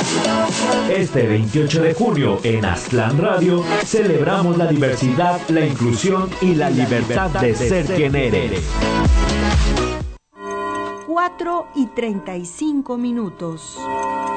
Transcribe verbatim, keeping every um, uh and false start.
Este veintiocho de junio en Aztlán Radio celebramos la diversidad, la inclusión y la libertad de ser quien eres. cuatro y treinta y cinco minutos.